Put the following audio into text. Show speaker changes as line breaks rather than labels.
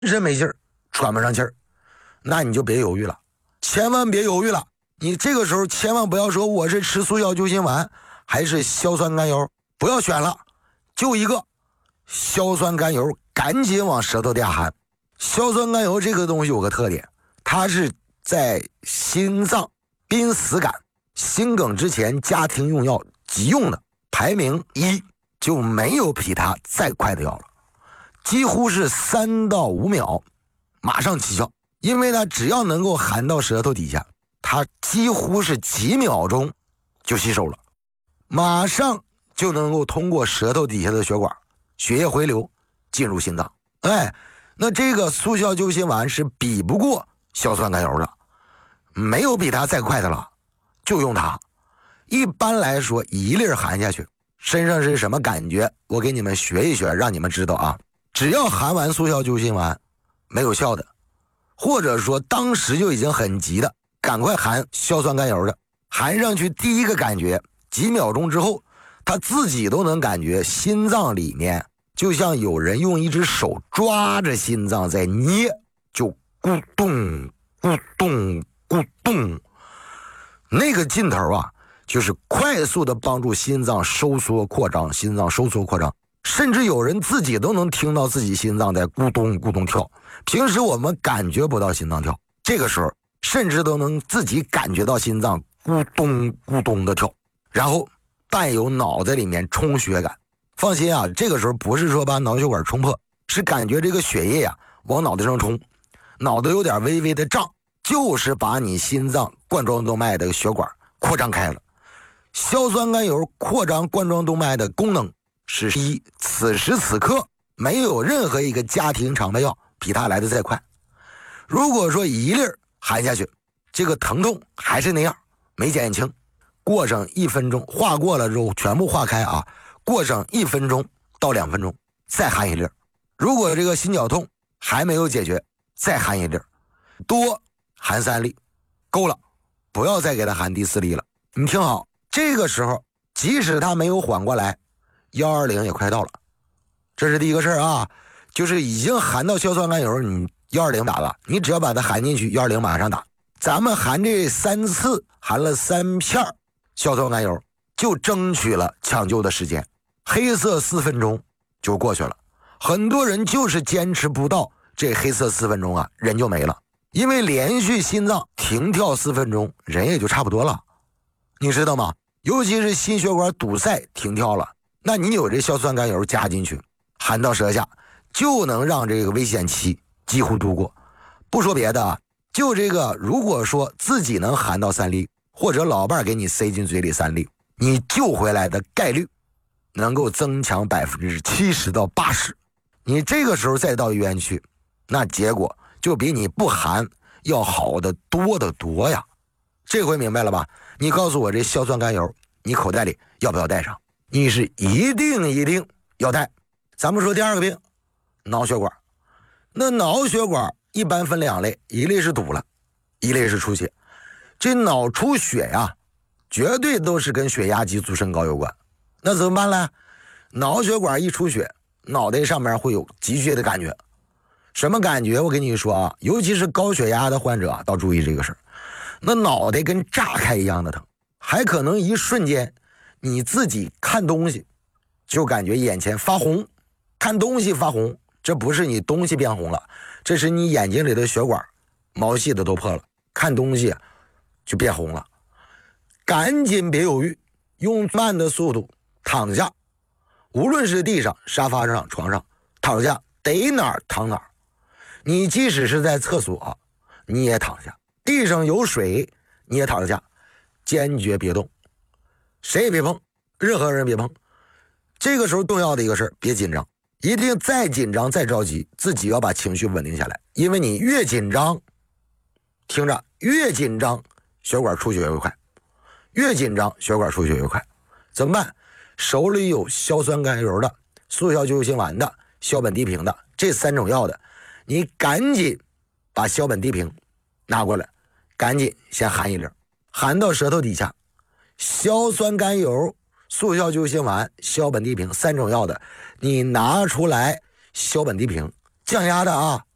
身没劲儿，喘不上气儿，那你就别犹豫了，千万别犹豫了。你这个时候千万不要说我是吃速效救心丸还是硝酸甘油，不要选了，就一个硝酸甘油，赶紧往舌头底下含。硝酸甘油这个东西有个特点，它是在心脏濒死感、心梗之前家庭用药急用的，排名1，就没有比它再快的药了，几乎是3到5秒马上起效，因为它只要能够含到舌头底下，它几乎是几秒钟就吸收了，马上就能够通过舌头底下的血管，血液回流进入心脏。那这个速效救心丸是比不过硝酸甘油的，没有比它再快的了，就用它。一般来说一粒含下去，身上是什么感觉，我给你们学一学，让你们知道啊。只要含完速效救心丸没有效的，或者说当时就已经很急的，赶快含硝酸甘油的，含上去第一个感觉几秒钟之后，他自己都能感觉心脏里面就像有人用一只手抓着心脏在捏，就咕咚咕咚咕咚，那个劲头啊，就是快速的帮助心脏收缩扩张，心脏收缩扩张，甚至有人自己都能听到自己心脏在咕咚咕咚跳。平时我们感觉不到心脏跳，这个时候甚至都能自己感觉到心脏咕咚咕咚的跳，然后伴有脑袋里面充血感。放心啊，这个时候不是说把脑血管冲破，是感觉这个血液啊往脑袋上冲，脑袋有点微微的胀，就是把你心脏冠状动脉的血管扩张开了。硝酸甘油扩张冠状动脉的功能是一，此时此刻没有任何一个家庭常备药比它来的再快。如果说一粒含下去，这个疼痛还是那样，没减轻，过上1分钟，化过了之后全部化开啊，过上1分钟到2分钟再含一粒。如果这个心绞痛还没有解决，再含一粒，多含3粒够了，不要再给他含第4粒了。你听好，这个时候即使他没有缓过来，120也快到了，这是第一个事儿啊，就是已经含到硝酸甘油，你120打了，你只要把它含进去，120马上打。咱们含这3次，含了3片硝酸甘油，就争取了抢救的时间，黑色4分钟就过去了。很多人就是坚持不到这黑色4分钟啊，人就没了，因为连续心脏停跳4分钟，人也就差不多了，你知道吗？尤其是心血管堵塞停跳了，那你有这硝酸甘油加进去，含到舌下，就能让这个危险期几乎度过。不说别的啊，就这个如果说自己能含到3粒，或者老伴给你塞进嘴里3粒，你救回来的概率能够增强70%到80%。你这个时候再到医院去，那结果就比你不含要好的多得多呀。这回明白了吧？你告诉我这硝酸甘油你口袋里要不要带上？你是一定要带。咱们说第二个病，脑血管。那脑血管一般分2类，一类是堵了，一类是出血。这脑出血呀，绝对都是跟血压、激素升高有关。那怎么办呢？脑血管一出血，脑袋上面会有急血的感觉。什么感觉？我跟你说啊，尤其是高血压的患者啊，要注意这个事儿。那脑袋跟炸开一样的疼，还可能一瞬间你自己看东西就感觉眼前发红，看东西发红，这不是你东西变红了，这是你眼睛里的血管毛细的都破了，看东西就变红了。赶紧别犹豫，用慢的速度躺下，无论是地上、沙发上、床上，躺下，逮哪儿躺哪儿。你即使是在厕所你也躺下，地上有水你也躺下，坚决别动，谁也别碰，任何人别碰。这个时候重要的一个事，别紧张，一定再紧张再着急，自己要把情绪稳定下来，因为你越紧张，听着，越紧张血管出血越快，越紧张血管出血越快。怎么办？手里有硝酸甘油的、速效救心丸的、硝苯地平的，这3种药的，你赶紧把硝苯地平拿过来，赶紧先含一粒，含到舌头底下。硝酸甘油、速效救心丸、硝苯地平3种药的，你拿出来硝苯地平降压的啊，